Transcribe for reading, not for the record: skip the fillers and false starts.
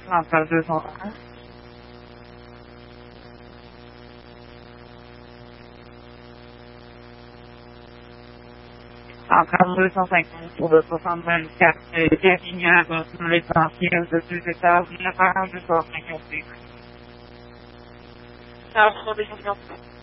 Centrale 201. Centrale 250 pour le 624 Carignan, dans l'essentiel de 2 étages, 9 heures, 250. Alors, sur des